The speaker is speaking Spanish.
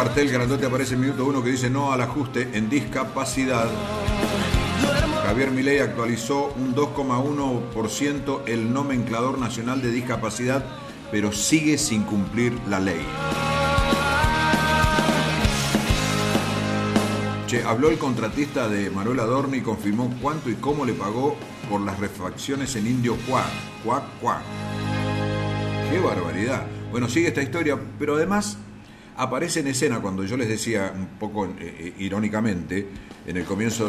cartel grandote aparece en minuto 1 que dice no al ajuste en discapacidad. Javier Milei actualizó un 2,1% el nomenclador nacional de discapacidad, pero sigue sin cumplir la ley. Habló el contratista de Manuel Adorni y confirmó cuánto y cómo le pagó por las refacciones en Indio Cuac. ¡Qué barbaridad! Bueno, sigue esta historia, pero además aparece en escena, cuando yo les decía un poco irónicamente, en el comienzo